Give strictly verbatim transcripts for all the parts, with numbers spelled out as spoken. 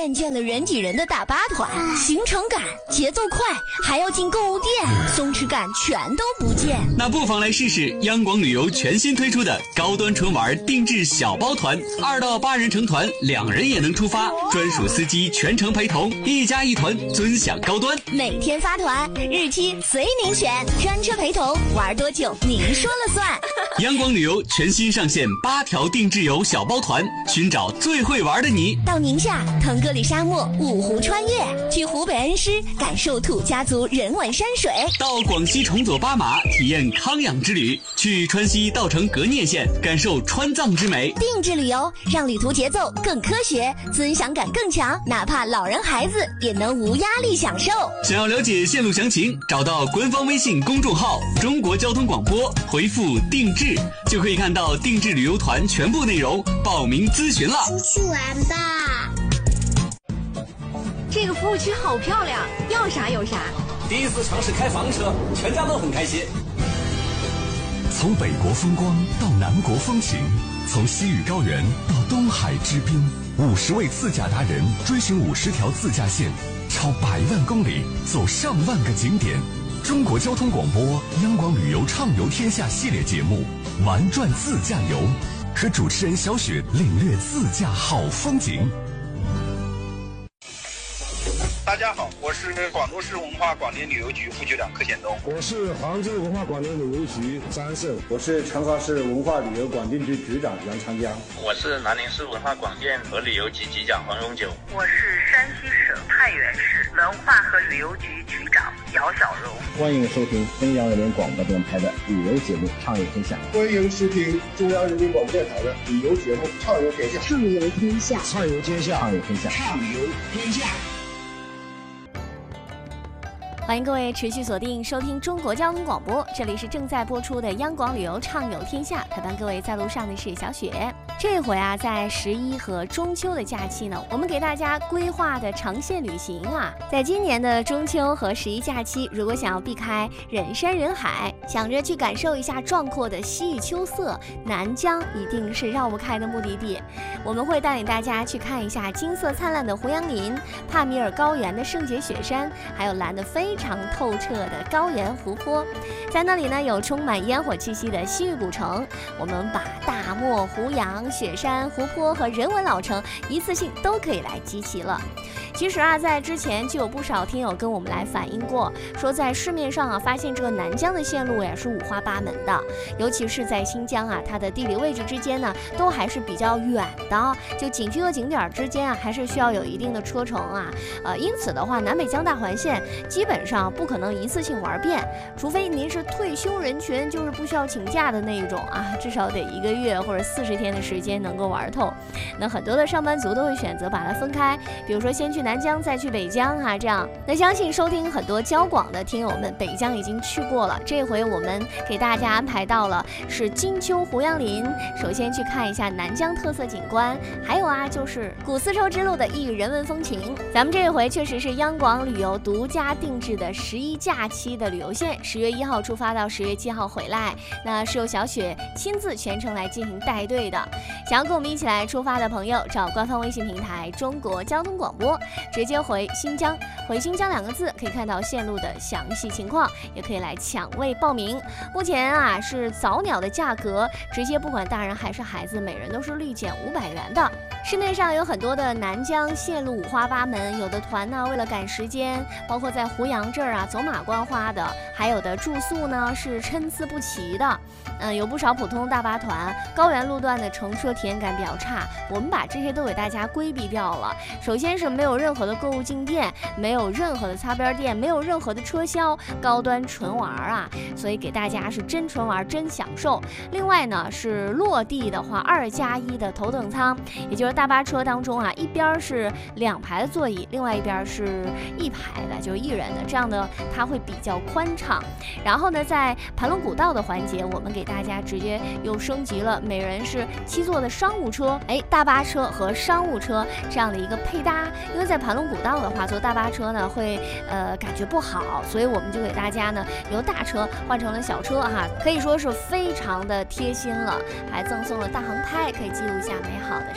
厌倦了人挤人的大巴团，行程赶，节奏快，还要进购物店，松弛感全都不见。 那不妨来试试央广旅游全新推出的高端纯玩定制小包团，二到八人成团，两人也能出发，专属司机全程陪同，一家一团，尊享高端。 每天发团，日期随您选，专车陪同，玩多久您说了算。 央广旅游全新上线八条定制游小包团，寻找最会玩的你。 到宁夏腾格里沙漠五湖穿越，去湖北恩施感受土家族人文山水， 到广西崇左巴马体验康养之旅，去川西稻城格聂县感受川藏之美。 定制旅游让旅途节奏更科学，尊享感更强，哪怕老人孩子也能无压力享受。 想要了解线路详情，找到官方微信公众号中国交通广播，回复定制就可以看到定制旅游团全部内容，报名咨询了。 出去玩吧。 这个服务区好漂亮，要啥有啥。 第一次尝试开房车，全家都很开心。 从北国风光到南国风情，从西域高原到东海之滨，五十位自驾达人追寻五十条自驾线，超百万公里，走上万个景点。中国交通广播央广旅游畅游天下系列节目《玩转自驾游》，和主持人小雪领略自驾好风景。 大家好，我是广州市文化广电旅游局副局长柯显东。 我是杭州文化广电旅游局张安胜。 我是成华市文化旅游广电局局长杨长江。 我是南宁市文化广电和旅游局局长黄荣九。 我是山西省太原市文化和旅游局局长姚小荣。 欢迎收听中央人民广播电台的旅游节目《畅游天下》。 欢迎收听中央人民广播电台的旅游节目《畅游天下》。 畅游天下， 畅游天下，畅游天下， 畅游天下。 欢迎各位持续锁定收听中国交通广播，这里是正在播出的央广旅游畅游天下，陪伴各位在路上的是小雪。这回啊，在十一和中秋的假期呢，我们给大家规划的长线旅行啊，在今年的中秋和十一假期，如果想要避开人山人海，想着去感受一下壮阔的西域秋色，南疆一定是绕不开的目的地。我们会带领大家去看一下金色灿烂的胡杨林、帕米尔高原的圣洁雪山，还有蓝得非常透彻的高原湖泊。在那里呢，有充满烟火气息的西域古城，我们把大漠、胡杨、雪山、湖泊和人文老城一次性都可以来集齐了。其实啊，在之前就有不少听友跟我们来反映过，说在市面上啊，发现这个南疆的线路也是五花八门的，尤其是在新疆啊，它的地理位置之间呢，都还是比较远的，就景区和景点之间啊，还是需要有一定的车程啊。呃，因此的话，南北疆大环线基本上不可能一次性玩遍，除非您是退休人群，就是不需要请假的那一种啊，至少得一个月或者四十天的时间能够玩透。那很多的上班族都会选择把它分开，比如说先去南疆再去北疆啊，这样。那相信收听很多交广的听友们，北疆已经去过了，这回我们给大家安排到了是金秋胡杨林，首先去看一下南疆特色景观，还有啊就是古丝绸之路的异域人文风情。咱们这回确实是央广旅游独家定制的十一假期的旅游线，十月一号出发到十月七号回来，那是由小雪亲自全程来进行带队的。想要跟我们一起来出发的朋友，找官方微信平台中国交通广播，直接回新疆，回新疆两个字可以看到线路的详细情况，也可以来抢位报名。目前啊是早鸟的价格，直接不管大人还是孩子，每人都是立减五百元的。市面上有很多的南疆线路五花八门，有的团呢为了赶时间，包括在胡杨这儿啊走马观花的，还有的住宿呢是参差不齐的。嗯，有不少普通大巴团，高原路段的乘车体验感比较差，我们把这些都给大家规避掉了。首先是没有任何的购物进店，没有任何的擦边店，没有任何的车厢，高端纯玩啊，所以给大家是真纯玩真享受。另外呢是落地的话二加一的头等舱，也就是大巴车当中啊，一边是两排的座椅，另外一边是一排的，就是一人的，这样的它会比较宽敞。然后呢在盘龙古道的环节，我们给大家直接又升级了，每人是七座的商务车，哎，大巴车和商务车这样的一个配搭。因为在盘龙古道的话，坐大巴车呢会呃感觉不好，所以我们就给大家呢由大车换成了小车哈，可以说是非常的贴心了，还赠送了大航拍，可以记录一下美好的时刻。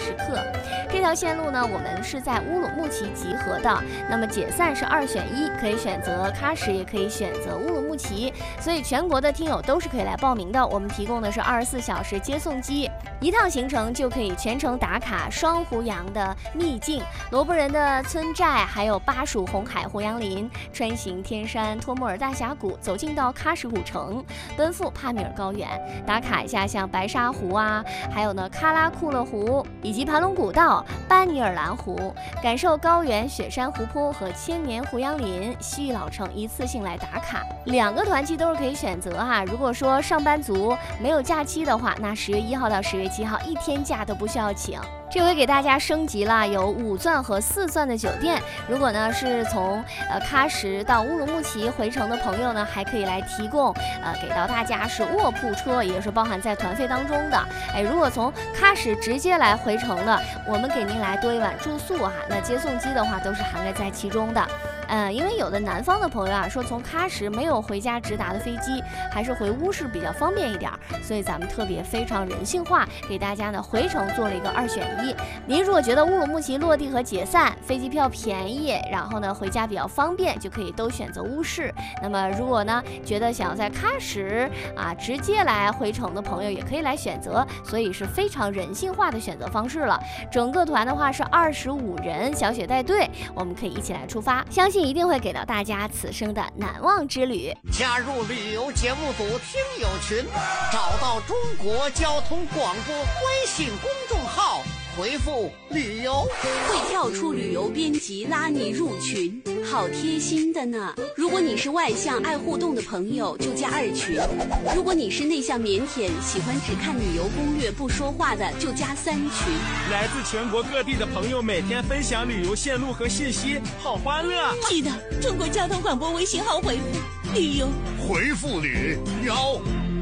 这条线路呢，我们是在乌鲁木齐集合的。那么解散是二选一，可以选择喀什，也可以选择乌鲁木齐。所以全国的听友都是可以来报名的。我们提供的是二十四小时接送机，一趟行程就可以全程打卡双湖洋的秘境、罗布人的村寨，还有巴蜀红海胡杨林，穿行天山托木尔大峡谷，走进到喀什古城，奔赴帕米尔高原，打卡一下像白沙湖啊，还有呢喀拉库勒湖以及盘龙古道、班尼尔兰湖，感受高原雪山湖泊和千年胡杨林，西域老城一次性来打卡。两个团期都是可以选择哈、啊。如果说上班族没有假期的话，那十月一号到十月七号一天假都不需要请。这回给大家升级了，有五钻和四钻的酒店。如果呢是从呃喀什到乌鲁木齐回程的朋友呢，还可以来提供呃给到大家是卧铺车，也是包含在团费当中的。哎，如果从喀什直接来回程的，我们给您来多一晚住宿哈、啊，那接送机的话都是涵盖在其中的。呃，因为有的南方的朋友啊说从喀什没有回家直达的飞机，还是回乌市比较方便一点，所以咱们特别非常人性化，给大家呢回程做了一个二选一。您如果觉得乌鲁木齐落地和解散飞机票便宜，然后呢回家比较方便，就可以都选择乌市。那么如果呢觉得想要在喀什啊直接来回程的朋友，也可以来选择，所以是非常人性化的选择方式了。整个团的话是二十五人，小雪带队，我们可以一起来出发，相信一定会给到大家此生的难忘之旅。 加入旅游节目组听友群，找到中国交通广播微信公众号，回复旅游会跳出旅游编辑拉你入群，好贴心的呢。如果你是外向爱互动的朋友，就加二群；如果你是内向腼腆喜欢只看旅游攻略不说话的，就加三群。 来自全国各地的朋友每天分享旅游线路和信息，好欢乐。 记得中国交通广播微信号回复旅游， 回复旅游。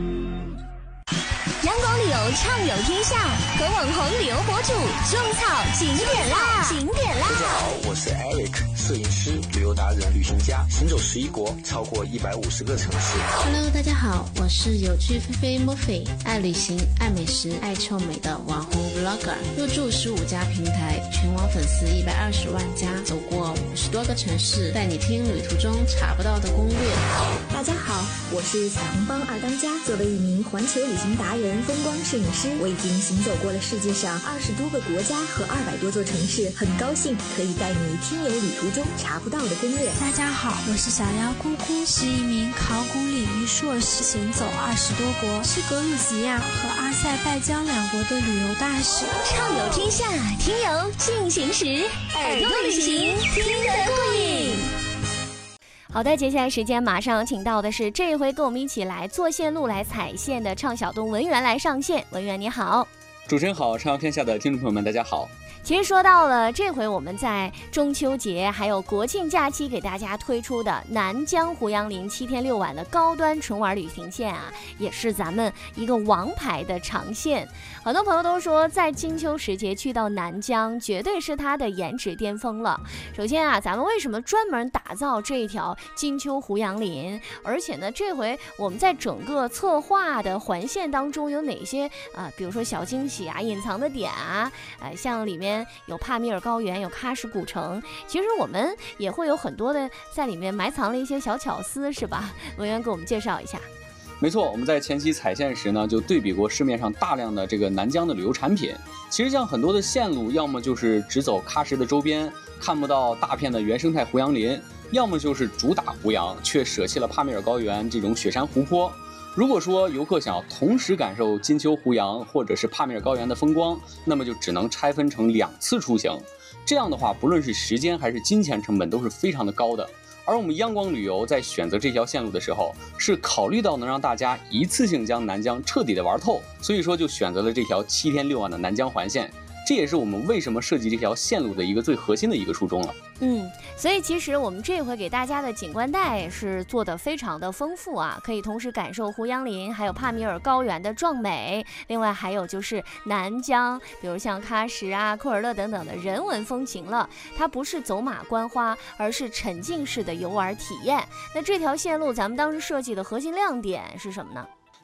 阳光旅游畅游天下，和网红旅游博主种草景点啦！景点啦！ 大家好，我是 Eric， 摄影师、旅游达人、旅行家，行走十一国，超过一百五十个城市。 Hello， 大家好，我是有趣菲菲 Murphy， 爱旅行、爱美食、爱臭美的网红 Vlogger， 入驻十五家平台，全网粉丝一百二十万加，走过五十多个城市，带你听旅途中查不到的攻略。 大家好，我是彩虹帮二当家，作为一名环球旅行达人、风光摄影师，我已经行走过了世界上二十多个国家和二百多座城市，很高兴可以带你听友旅途中查不到的攻略。 大家好，我是小妖姑姑，是一名考古领域硕士，行走二十多国，是格鲁吉亚和阿塞拜疆两国的旅游大使。 畅游天下，听友进行时，耳朵旅行听得过瘾。 好的，接下来时间马上请到的是这一回跟我们一起来做线路、来踩线的畅小东文员来上线。文员你好。 主持人好，畅游天下的听众朋友们大家好。 其实说到了这回我们在中秋节还有国庆假期给大家推出的南疆胡杨林七天六晚的高端纯玩旅行线啊，也是咱们一个王牌的长线。很多朋友都说在金秋时节去到南疆绝对是它的颜值巅峰了。首先啊，咱们为什么专门打造这一条金秋胡杨林，而且呢这回我们在整个策划的环线当中有哪些啊、呃，比如说小惊喜啊、隐藏的点啊，呃，像里面有帕米尔高原，有喀什古城，其实我们也会有很多的在里面埋藏了一些小巧思，是吧？文员给我们介绍一下。 没错，我们在前期踩线时呢，就对比过市面上大量的这个南疆的旅游产品。其实像很多的线路，要么就是只走喀什的周边，看不到大片的原生态胡杨林，要么就是主打胡杨，却舍弃了帕米尔高原这种雪山湖泊。如果说游客想要同时感受金秋胡杨或者是帕米尔高原的风光，那么就只能拆分成两次出行。这样的话，不论是时间还是金钱成本都是非常的高的。而我们央广旅游在选择这条线路的时候，是考虑到能让大家一次性将南疆彻底的玩透，所以说就选择了这条七天六晚的南疆环线。这也是我们为什么设计这条线路的一个最核心的一个初衷了。 嗯，所以其实我们这回给大家的景观带是做的非常的丰富啊，可以同时感受胡杨林还有帕米尔高原的壮美，另外还有就是南疆，比如像喀什啊、库尔勒等等的人文风情了。它不是走马观花，而是沉浸式的游玩体验。那这条线路咱们当时设计的核心亮点是什么呢？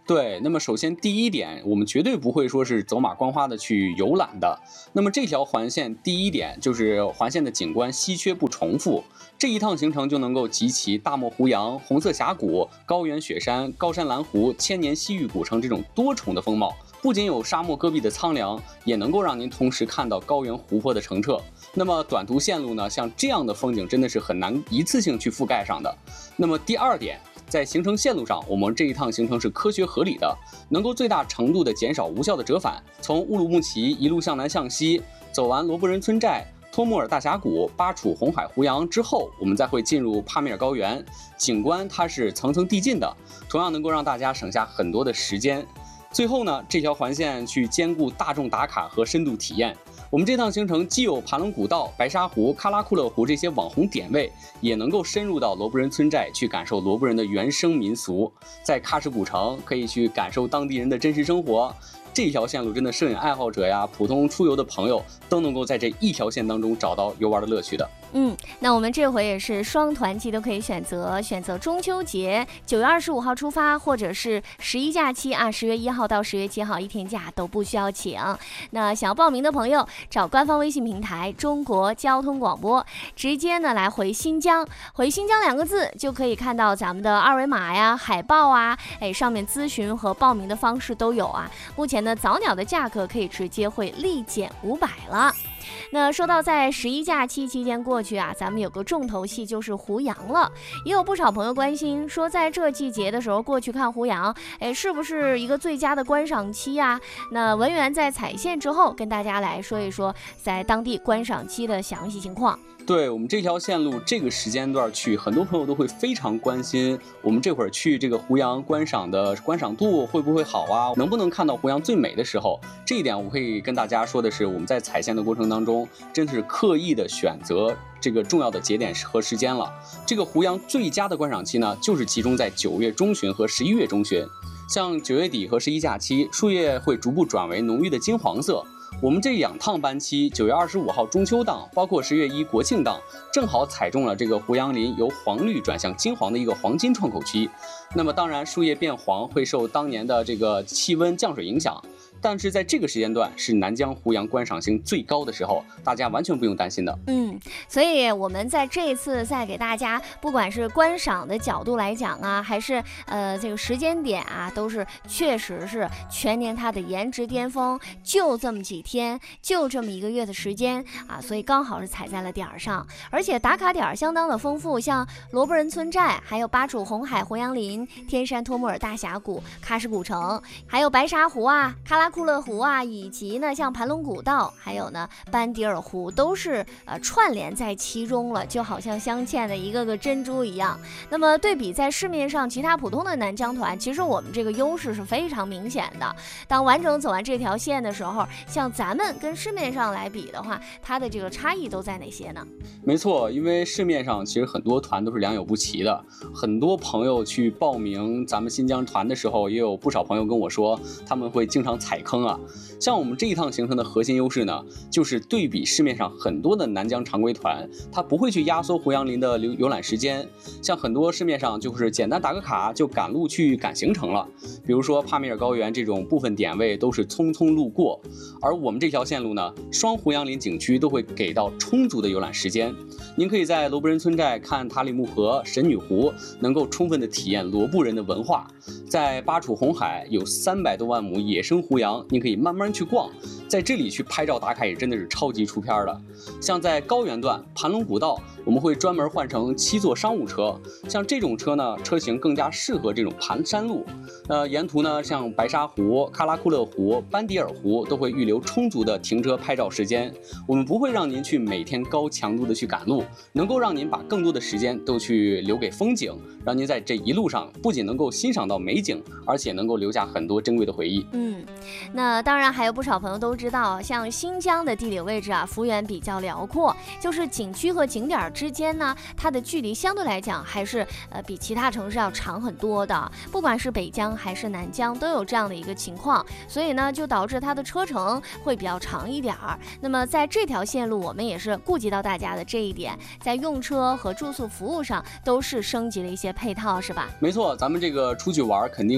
对，那么首先第一点，我们绝对不会说是走马观花的去游览的。那么这条环线第一点就是环线的景观稀缺不重复，这一趟行程就能够集齐大漠胡杨、红色峡谷、高原雪山、高山蓝湖、千年西域古城这种多重的风貌。不仅有沙漠戈壁的苍凉，也能够让您同时看到高原湖泊的澄澈。那么短途线路呢，像这样的风景真的是很难一次性去覆盖上的。那么第二点，在行程线路上，我们这一趟行程是科学合理的，能够最大程度的减少无效的折返。从乌鲁木齐一路向南向西，走完罗布人村寨、托木尔大峡谷、巴楚红海胡杨之后，我们再会进入帕米尔高原，景观它是层层递进的，同样能够让大家省下很多的时间。最后呢，这条环线去兼顾大众打卡和深度体验。我们这趟行程既有盘龙古道、白沙湖、喀拉库勒湖这些网红点位，也能够深入到罗布人村寨去感受罗布人的原生民俗。在喀什古城可以去感受当地人的真实生活。这条线路真的摄影爱好者呀，普通出游的朋友都能够在这一条线当中找到游玩的乐趣的。 嗯，那我们这回也是双团期都可以选择，选择中秋节九月二十五号出发，或者是十一假期啊，十月一号到十月七号一天假都不需要请。那想要报名的朋友，找官方微信平台中国交通广播，直接呢来回新疆，回新疆两个字就可以看到咱们的二维码呀、海报啊，哎，上面咨询和报名的方式都有啊。目前呢，早鸟的价格可以直接会立减五百了。那说到在十一假期期间过去啊，咱们有个重头戏就是胡杨了。也有不少朋友关心说，在这季节的时候过去看胡杨，哎，是不是一个最佳的观赏期啊？那文员在踩线之后跟大家来说一说在当地观赏期的详细情况。 对，我们这条线路这个时间段去，很多朋友都会非常关心我们这会儿去这个胡杨观赏的观赏度会不会好啊，能不能看到胡杨最美的时候。这一点我可以跟大家说的是，我们在踩线的过程当中真的是刻意的选择这个重要的节点和时间了。这个胡杨最佳的观赏期呢，就是集中在九月中旬和十一月中旬。像九月底和十一假期，树叶会逐步转为浓郁的金黄色。我们这两趟班期，九月二十五号中秋档，包括十月一国庆档，正好踩中了这个胡杨林由黄绿转向金黄的一个黄金创口期。那么当然，树叶变黄会受当年的这个气温降水影响，但是在这个时间段是南疆胡杨观赏性最高的时候，大家完全不用担心的。 嗯，所以我们在这一次再给大家，不管是观赏的角度来讲啊，还是呃这个时间点啊，都是确实是全年它的颜值巅峰，就这么几天，就这么一个月的时间啊，所以刚好是踩在了点儿上，而且打卡点相当的丰富，像罗布人村寨，还有巴楚红海胡杨林、天山托木尔大峡谷、喀什古城，还有白沙湖啊、喀拉库勒湖啊，以及呢像盘龙古道，还有呢班迪尔湖，都是呃串联在其中了，就好像镶嵌的一个个珍珠一样。那么对比在市面上其他普通的南疆团，其实我们这个优势是非常明显的。当完整走完这条线的时候，像咱们跟市面上来比的话，它的这个差异都在哪些呢？ 没错，因为市面上其实很多团都是良莠不齐的，很多朋友去报名咱们新疆团的时候，也有不少朋友跟我说他们会经常踩坑啊。像我们这一趟行程的核心优势呢，就是对比市面上很多的南疆常规团，它不会去压缩胡杨林的游览时间，像很多市面上就是简单打个卡就赶路去赶行程了，比如说帕米尔高原这种部分点位都是匆匆路过，而我们这条线路呢，双胡杨林景区都会给到充足的游览时间。您可以在罗布人村寨看塔里木河、神女湖，能够充分的体验罗布人的文化。在巴楚红海有三百多万亩野生胡杨，您可以慢慢去逛，在这里去拍照打卡也真的是超级出片的。像在高原段盘龙古道，我们会专门换成七座商务车，像这种车呢，车型更加适合这种盘山路。呃，沿途呢，像白沙湖、喀拉库勒湖、班迪尔湖都会预留充足的停车拍照时间。我们不会让您去每天高强度的去赶路，能够让您把更多的时间都去留给风景，让您在这一路上不仅能够欣赏到美景，而且能够留下很多珍贵的回忆。 嗯，那当然还有不少朋友都知道，像新疆的地理位置啊，幅员比较辽阔，就是景区和景点之间呢，它的距离相对来讲还是呃比其他城市要长很多的。不管是北疆还是南疆，都有这样的一个情况，所以呢，就导致它的车程会比较长一点儿。那么在这条线路，我们也是顾及到大家的这一点，在用车和住宿服务上都是升级了一些配套，是吧？ 没错，咱们这个出去玩肯定